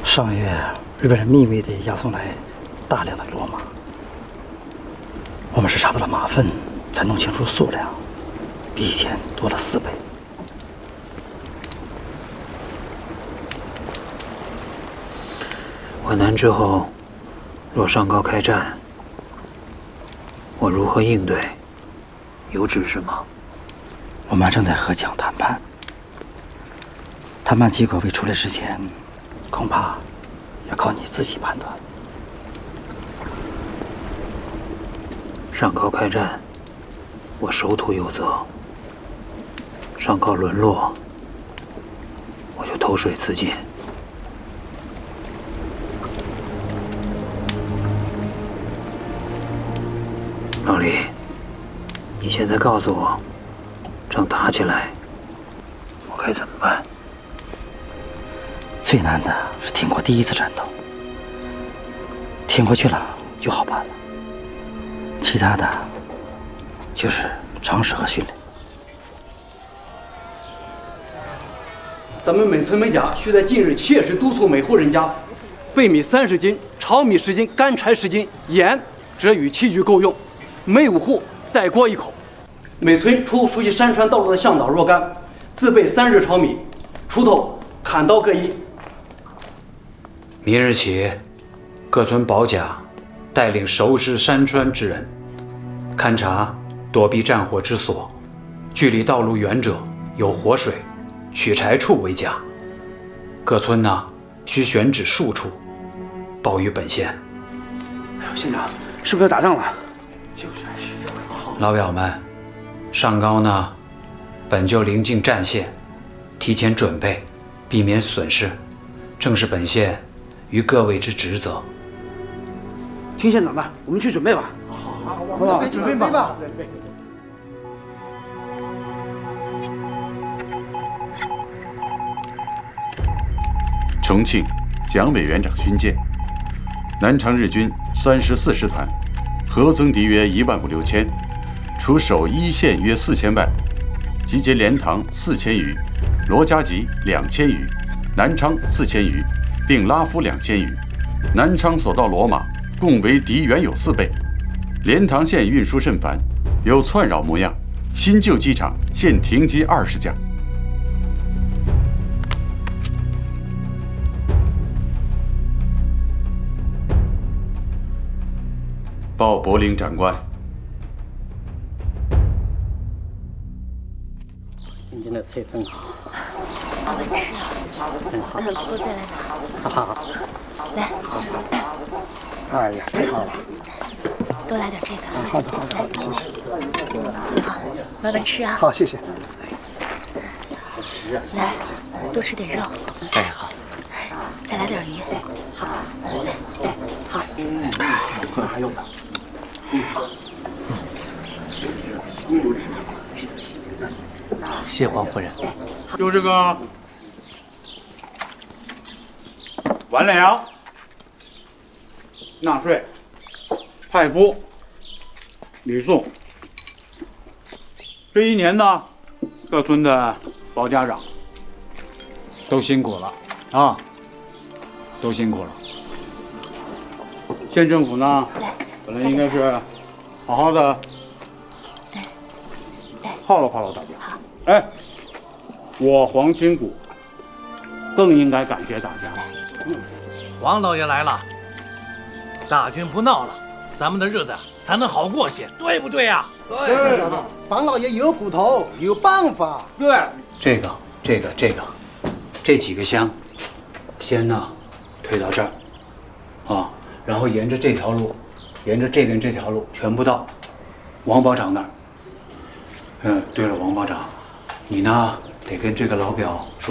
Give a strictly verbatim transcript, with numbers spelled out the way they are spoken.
上月日本人秘密地押送来大量的骡马，我们是查到了马粪，才弄清楚数量，比以前多了四倍。 皖南之后，若上高开战，我如何应对？有指示吗？ 我们正在和蒋谈判，谈判结果未出来之前，恐怕要靠你自己判断。 上高开战，我守土有责；上高沦落，我就投水自尽。老李，你现在告诉我，仗打起来，我该怎么办？ 最难的是挺过第一次战斗，挺过去了就好办了。其他的，就是常识和训练。 咱们每村每甲需在近日切实督促每户人家，备米三十斤，炒米十斤，干柴十斤，盐则与器具够用。每五户带锅一口。每村出熟悉山川道路的向导若干，自备三日炒米，锄头、砍刀各一。 明日起，各村保甲带领熟知山川之人，勘察躲避战火之所，距离道路远者有活水、取柴处为佳。各村呢，需选址数处，报于本县。 哎呦，县长，是不是要打仗了？ 就是。 老表们，上高呢，本就临近战线，提前准备，避免损失，正是本县与各位之职责。 听县长的，我们去准备吧。 好，我们飞去准备吧。 重庆，蒋委员长训诫：南昌日军三十四师团，核增敌约一万五六千，除守一线约四千外，集结莲塘四千余，罗家集两千余，南昌四千余，并拉夫两千余。南昌所到骡马共为敌原有四倍。莲塘县运输甚繁，有窜扰模样。新旧机场现停机二十架。报柏林长官。 今天的菜真好。 好好吃啊！ 真好。 一会儿哥再来拿。 好好。 来。 哎呀，太好了！ 多来点这个。 好的，好的，好的，谢谢。 很好，慢慢吃啊。 好，谢谢。 来，多吃点肉。 哎，好。 再来点鱼。好。好。 嗯，还有呢。谢黄夫人。 就这个完了，纳税、派夫、吕宋。这一年呢，各村的保家长都辛苦了啊，都辛苦了。县政府呢，本来应该是好好的犒劳犒劳大家。哎，我黄清谷更应该感谢大家。 王老爷来了，大军不闹了，咱们的日子才能好过些，对不对呀？ 对，方老爷有骨头，有办法。 对， 这个、这个、这个，这几个箱，先呢推到这儿，啊，然后沿着这条路，沿着这边这条路全部到王保长那儿。嗯，对了，王保长，你呢得跟这个老表说。